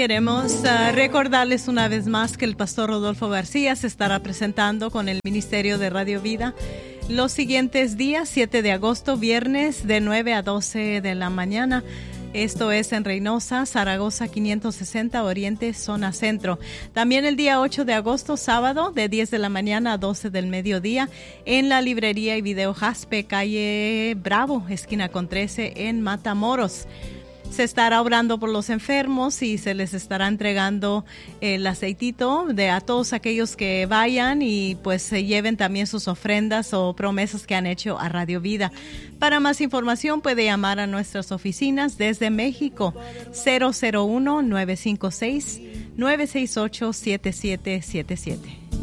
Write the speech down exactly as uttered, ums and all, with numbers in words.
Queremos uh, recordarles una vez más que el pastor Rodolfo García se estará presentando con el Ministerio de Radio Vida los siguientes días, siete de agosto, viernes, de nueve a doce de la mañana. Esto es en Reynosa, Zaragoza quinientos sesenta, Oriente, zona centro. También el día ocho de agosto, sábado, de diez de la mañana a doce del mediodía, en la librería y video Jaspe, calle Bravo, esquina con trece, en Matamoros. Se estará orando por los enfermos y se les estará entregando el aceitito de a todos aquellos que vayan y pues se lleven también sus ofrendas o promesas que han hecho a Radio Vida. Para más información puede llamar a nuestras oficinas desde México cero cero uno, nueve cinco seis, nueve seis ocho, siete siete siete siete.